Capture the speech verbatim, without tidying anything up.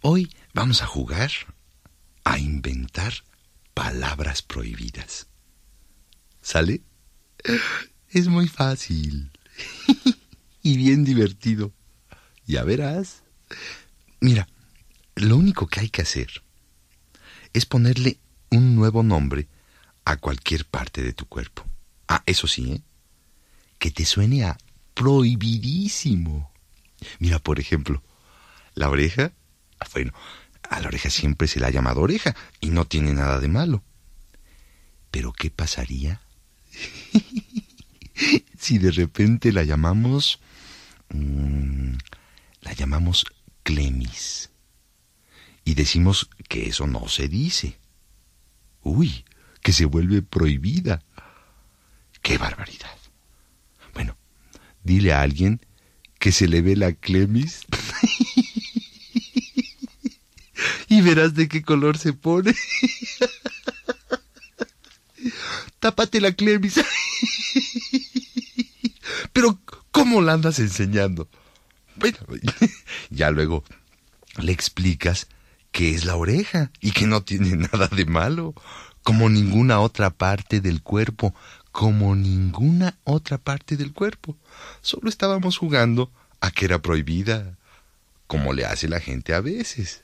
Hoy vamos a jugar a inventar palabras prohibidas. ¿Sale? Es muy fácil y bien divertido. Ya verás. Mira, lo único que hay que hacer es ponerle un nuevo nombre a cualquier parte de tu cuerpo. Ah, eso sí, ¿eh? Que te suene a prohibidísimo. Mira, por ejemplo, la oreja. Bueno, a la oreja siempre se la ha llamado oreja y no tiene nada de malo. Pero ¿qué pasaría si de repente la llamamos... Mmm, la llamamos clemis? Y decimos que eso no se dice. Uy, que se vuelve prohibida. ¡Qué barbaridad! Bueno, dile a alguien que se le ve la clemis y verás de qué color se pone. Tápate la clemis. Pero, ¿cómo la andas enseñando? Bueno, ya luego le explicas que es la oreja y que no tiene nada de malo, como ninguna otra parte del cuerpo, como ninguna otra parte del cuerpo. Solo estábamos jugando a que era prohibida, como le hace la gente a veces.